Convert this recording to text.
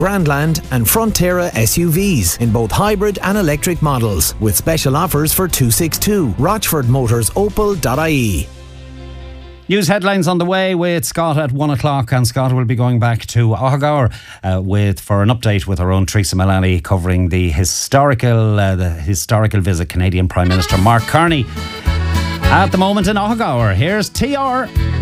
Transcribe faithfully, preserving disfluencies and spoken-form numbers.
Grandland and Frontera S U Vs in both hybrid and electric models, with special offers for two sixty-two. Rochford Motors Opel dot I E. News headlines on the way with Scott at one o'clock, and Scott will be going back to Oghagore uh, with for an update with our own Teresa Milani, covering the historical uh, the historical visit Canadian Prime Minister Mark Carney at the moment in Oghagore. Here's T R.